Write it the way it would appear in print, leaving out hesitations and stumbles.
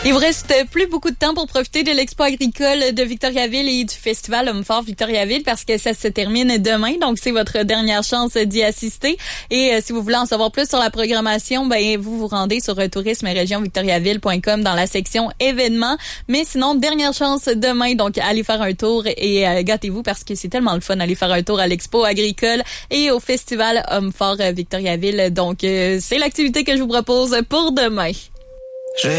Il vous reste plus beaucoup de temps pour profiter de l'Expo agricole de Victoriaville et du Festival Homme Fort Victoriaville parce que ça se termine demain. Donc, c'est votre dernière chance d'y assister. Et si vous voulez en savoir plus sur la programmation, vous vous rendez sur tourisme-région-victoriaville.com dans la section événements. Mais sinon, dernière chance demain. Donc, allez faire un tour et gâtez-vous parce que c'est tellement le fun d'aller faire un tour à l'Expo agricole et au Festival Homme Fort Victoriaville. Donc, c'est l'activité que je vous propose pour demain.